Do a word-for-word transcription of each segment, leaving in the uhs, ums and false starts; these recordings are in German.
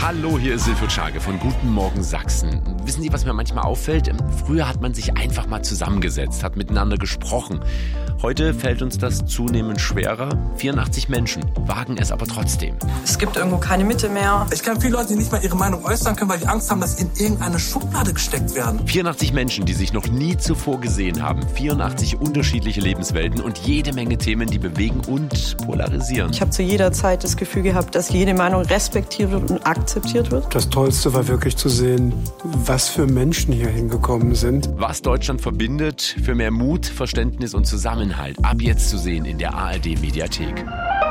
Hallo, hier ist Silvio Czage von Guten Morgen Sachsen. Wissen Sie, was mir manchmal auffällt? Früher hat man sich einfach mal zusammengesetzt, hat miteinander gesprochen. Heute fällt uns das zunehmend schwerer. vierundachtzig Menschen wagen es aber trotzdem. Es gibt irgendwo keine Mitte mehr. Ich kenne viele Leute, die nicht mal ihre Meinung äußern können, weil die Angst haben, dass sie in irgendeine Schublade gesteckt werden. vierundachtzig Menschen, die sich noch nie zuvor gesehen haben. vierundachtzig unterschiedliche Lebenswelten und jede Menge Themen, die bewegen und polarisieren. Ich habe zu jeder Zeit das Gefühl gehabt, dass jede Meinung respektiert wird und akzeptiert wird. Das Tollste war wirklich zu sehen, was für Menschen hier hingekommen sind. Was Deutschland verbindet, für mehr Mut, Verständnis und Zusammenhalt. Ab jetzt zu sehen in der A R D-Mediathek.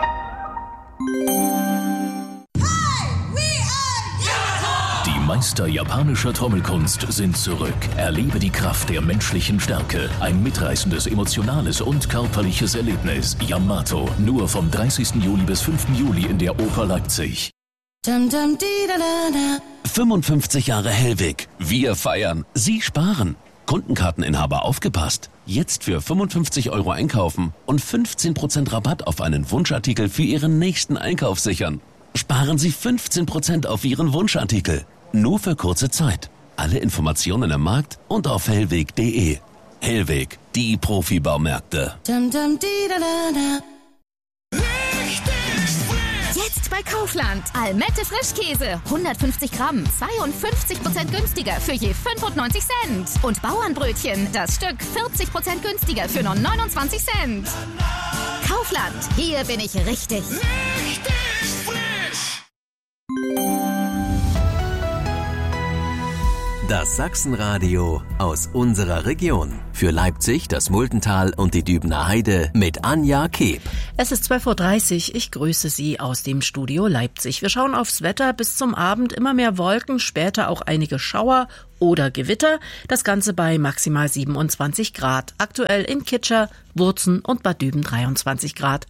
Die Meister japanischer Trommelkunst sind zurück. Erlebe die Kraft der menschlichen Stärke. Ein mitreißendes, emotionales und körperliches Erlebnis. Yamato. Nur vom dreißigsten Juli bis fünften Juli in der Oper Leipzig. fünfundfünfzig Jahre Hellwig. Wir feiern. Sie sparen. Kundenkarteninhaber aufgepasst. Jetzt für fünfundfünfzig Euro einkaufen und fünfzehn Prozent Rabatt auf einen Wunschartikel für Ihren nächsten Einkauf sichern. Sparen Sie fünfzehn Prozent auf Ihren Wunschartikel. Nur für kurze Zeit. Alle Informationen im Markt und auf hellweg punkt de. Hellweg, die Profibaumärkte. Jetzt bei Kaufland. Almette Frischkäse. hundertfünfzig Gramm. zweiundfünfzig Prozent günstiger für je fünfundneunzig Cent. Und Bauernbrötchen. Das Stück vierzig Prozent günstiger für nur neunundzwanzig Cent. Kaufland. Hier bin ich richtig. Richtig frisch. Das Sachsenradio aus unserer Region. Für Leipzig, das Multental und die Dübener Heide mit Anja Keeb. Es ist zwölf Uhr dreißig. Ich grüße Sie aus dem Studio Leipzig. Wir schauen aufs Wetter. Bis zum Abend immer mehr Wolken, später auch einige Schauer oder Gewitter. Das Ganze bei maximal siebenundzwanzig Grad. Aktuell in Kitscher, Wurzen und Bad Düben dreiundzwanzig Grad.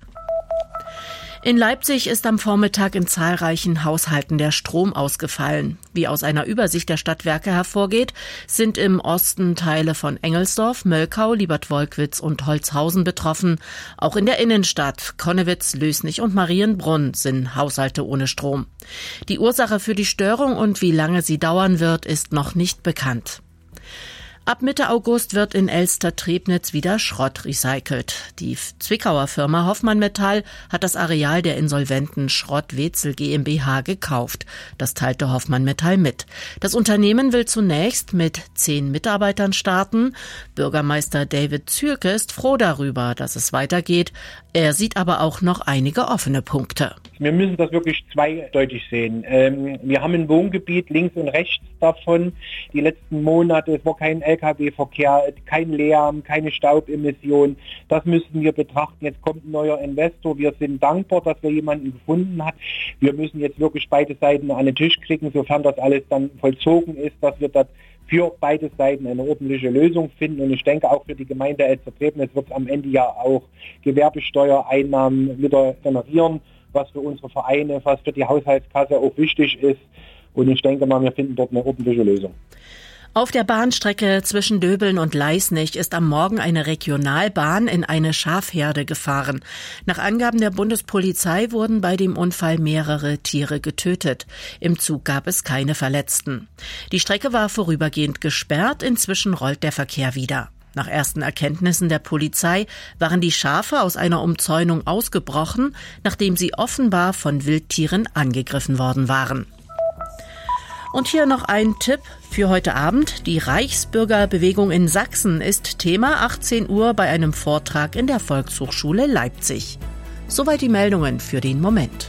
In Leipzig ist am Vormittag in zahlreichen Haushalten der Strom ausgefallen. Wie aus einer Übersicht der Stadtwerke hervorgeht, sind im Osten Teile von Engelsdorf, Möllkau, Liebert-Wolkwitz und Holzhausen betroffen. Auch in der Innenstadt, Connewitz, Lößnich und Marienbrunn sind Haushalte ohne Strom. Die Ursache für die Störung und wie lange sie dauern wird, ist noch nicht bekannt. Ab Mitte August wird in Elster-Trebnitz wieder Schrott recycelt. Die Zwickauer Firma Hoffmann Metall hat das Areal der insolventen Schrott-Wetzel GmbH gekauft. Das teilte Hoffmann Metall mit. Das Unternehmen will zunächst mit zehn Mitarbeitern starten. Bürgermeister David Zürke ist froh darüber, dass es weitergeht. Er sieht aber auch noch einige offene Punkte. Wir müssen das wirklich zweideutig sehen. Ähm, wir haben ein Wohngebiet links und rechts davon. Die letzten Monate, es war kein L K W-Verkehr, kein Lärm, keine Staubemission. Das müssen wir betrachten. Jetzt kommt ein neuer Investor. Wir sind dankbar, dass wir jemanden gefunden haben. Wir müssen jetzt wirklich beide Seiten an den Tisch kriegen, sofern das alles dann vollzogen ist, dass wir das für beide Seiten eine ordentliche Lösung finden. Und ich denke auch für die Gemeinde Elster-Trebnitz wird es am Ende ja auch Gewerbesteuereinnahmen wieder generieren, was für unsere Vereine, was für die Haushaltskasse auch wichtig ist. Und ich denke mal, wir finden dort eine ordentliche Lösung. Auf der Bahnstrecke zwischen Döbeln und Leisnig ist am Morgen eine Regionalbahn in eine Schafherde gefahren. Nach Angaben der Bundespolizei wurden bei dem Unfall mehrere Tiere getötet. Im Zug gab es keine Verletzten. Die Strecke war vorübergehend gesperrt, inzwischen rollt der Verkehr wieder. Nach ersten Erkenntnissen der Polizei waren die Schafe aus einer Umzäunung ausgebrochen, nachdem sie offenbar von Wildtieren angegriffen worden waren. Und hier noch ein Tipp für heute Abend. Die Reichsbürgerbewegung in Sachsen ist Thema achtzehn Uhr bei einem Vortrag in der Volkshochschule Leipzig. Soweit die Meldungen für den Moment.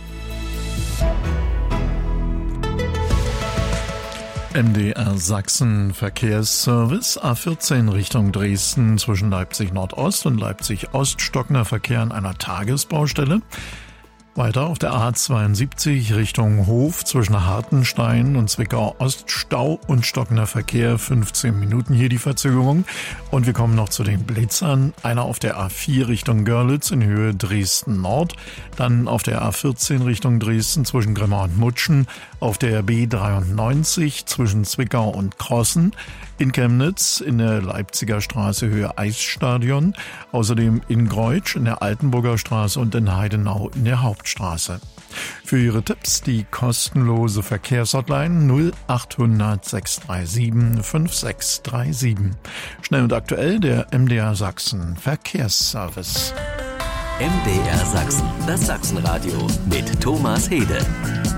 M D R Sachsen Verkehrsservice A vierzehn Richtung Dresden zwischen Leipzig Nordost und Leipzig Ost stockender Verkehr an einer Tagesbaustelle. Weiter auf der A zweiundsiebzig Richtung Hof zwischen Hartenstein und Zwickau Ost Stau und stockender Verkehr, fünfzehn Minuten hier die Verzögerung. Und wir kommen noch zu den Blitzern. Einer auf der A vier Richtung Görlitz in Höhe Dresden Nord, dann auf der A vierzehn Richtung Dresden zwischen Grimma und Mutschen, auf der B dreiundneunzig zwischen Zwickau und Krossen, in Chemnitz in der Leipziger Straße Höhe Eisstadion, außerdem in Greutsch in der Altenburger Straße und in Heidenau in der Hauptstraße. Für Ihre Tipps die kostenlose Verkehrshotline null achthundert sechs drei sieben fünf sechs drei sieben. Schnell und aktuell der M D R Sachsen Verkehrsservice. M D R Sachsen, das Sachsenradio mit Thomas Hede.